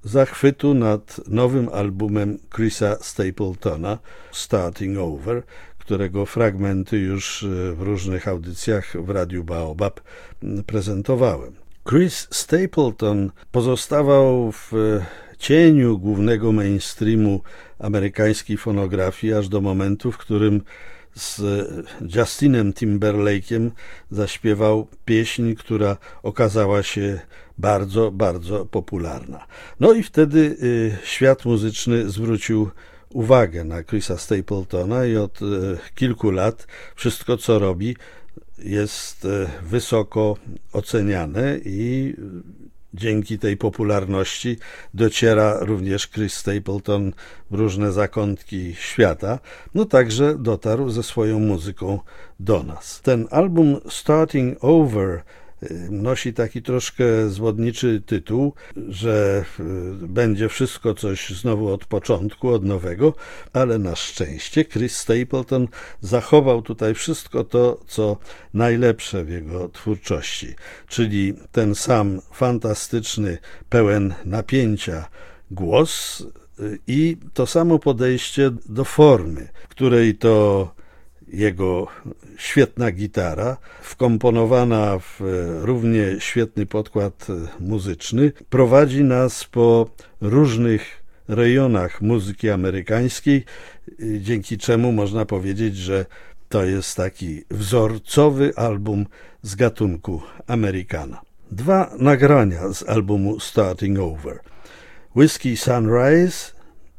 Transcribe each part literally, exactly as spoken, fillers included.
zachwytu nad nowym albumem Chrisa Stapletona, Starting Over, którego fragmenty już w różnych audycjach w Radiu Baobab prezentowałem. Chris Stapleton pozostawał w cieniu głównego mainstreamu amerykańskiej fonografii aż do momentu, w którym z Justinem Timberlake'em zaśpiewał pieśń, która okazała się bardzo, bardzo popularna. No i wtedy y, świat muzyczny zwrócił uwagę na Chrisa Stapletona i od y, kilku lat wszystko, co robi, jest y, wysoko oceniane i dzięki tej popularności dociera również Chris Stapleton w różne zakątki świata, no także dotarł ze swoją muzyką do nas. Ten album Starting Over nosi taki troszkę zwodniczy tytuł, że będzie wszystko coś znowu od początku, od nowego, ale na szczęście Chris Stapleton zachował tutaj wszystko to, co najlepsze w jego twórczości, czyli ten sam fantastyczny, pełen napięcia głos i to samo podejście do formy, w której to jego świetna gitara, wkomponowana w równie świetny podkład muzyczny, prowadzi nas po różnych rejonach muzyki amerykańskiej, dzięki czemu można powiedzieć, że to jest taki wzorcowy album z gatunku Amerykana. Dwa nagrania z albumu Starting Over: Whiskey Sunrise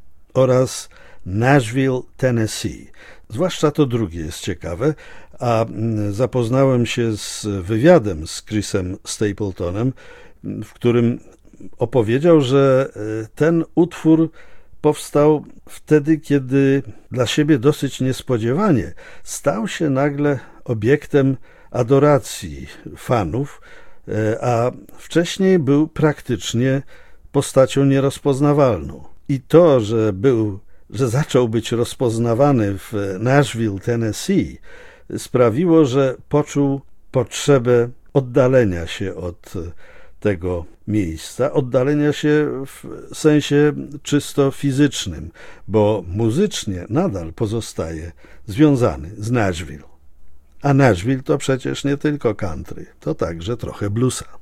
oraz Nashville, Tennessee. Zwłaszcza to drugie jest ciekawe, a zapoznałem się z wywiadem z Chrisem Stapletonem, w którym opowiedział, że ten utwór powstał wtedy, kiedy dla siebie dosyć niespodziewanie stał się nagle obiektem adoracji fanów, a wcześniej był praktycznie postacią nierozpoznawalną. I to, że był że zaczął być rozpoznawany w Nashville, Tennessee, sprawiło, że poczuł potrzebę oddalenia się od tego miejsca, oddalenia się w sensie czysto fizycznym, bo muzycznie nadal pozostaje związany z Nashville. A Nashville to przecież nie tylko country, to także trochę bluesa.